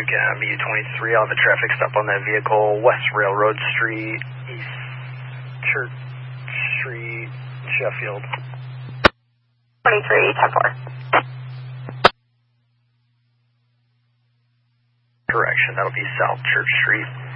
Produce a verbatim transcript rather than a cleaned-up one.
uh, B U twenty-three, I'll have a traffic stop on that vehicle, West Railroad Street, East Church Street, Sheffield. twenty-three, ten four. Correction, that'll be South Church Street.